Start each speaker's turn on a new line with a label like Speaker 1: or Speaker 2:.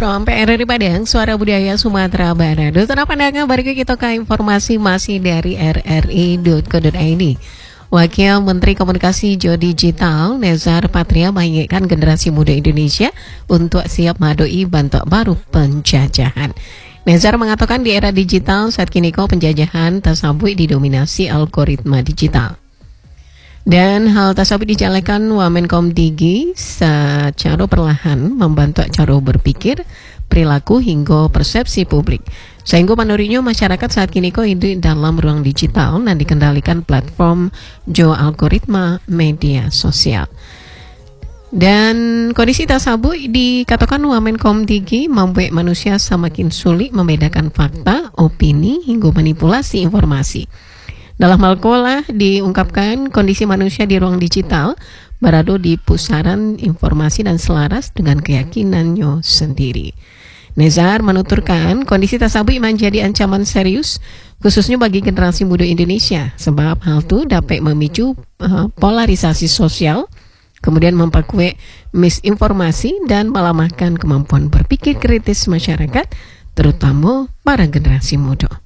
Speaker 1: from PRRI Padang, Suara Budaya Sumatera Barat. Dutera pandangan balik kita ke informasi masih dari rri.co.id. Wakil Menteri Komunikasi Jo Digital Nezar Patria mengingatkan generasi muda Indonesia untuk siap madoi bentuk baru penjajahan. Nezar mengatakan di era digital saat kini penjajahan tasabui didominasi algoritma digital. Dan hal tersebut dijalankan Wamenkom Digi secara perlahan membantu cara berpikir, perilaku hingga persepsi publik. Sehingga menurutnya masyarakat saat kini hidup dalam ruang digital dan dikendalikan platform jo algoritma media sosial. Dan kondisi tersebut dikatakan Wamenkom Digi membuat manusia semakin sulit membedakan fakta, opini hingga manipulasi informasi. Dalam hal kolah diungkapkan kondisi manusia di ruang digital berada di pusaran informasi dan selaras dengan keyakinannya sendiri. Nezar menuturkan kondisi tersebut menjadi ancaman serius khususnya bagi generasi muda Indonesia sebab hal itu dapat memicu polarisasi sosial, kemudian memperkuat misinformasi dan melemahkan kemampuan berpikir kritis masyarakat terutama para generasi muda.